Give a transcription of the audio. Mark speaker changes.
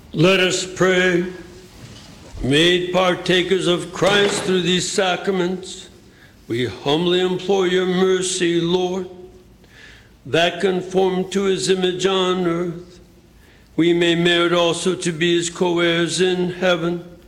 Speaker 1: Let us pray. Made partakers of Christ through these sacraments, we humbly implore your mercy, Lord, that conformed to his image on earth, we may merit also to be his co-heirs in heaven.